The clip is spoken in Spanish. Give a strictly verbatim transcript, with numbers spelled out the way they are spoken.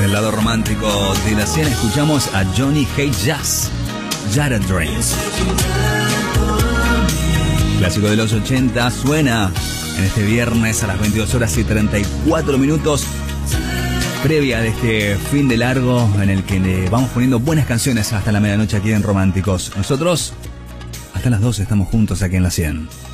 el lado romántico de la cena escuchamos a Johnny Hate Jazz, Jada Dreams. Clásico de los ochenta suena en este viernes a las veintidós horas y treinta y cuatro minutos. Previa de este fin de largo en el que le vamos poniendo buenas canciones hasta la medianoche aquí en Románticos. Nosotros hasta las doce estamos juntos aquí en la cien.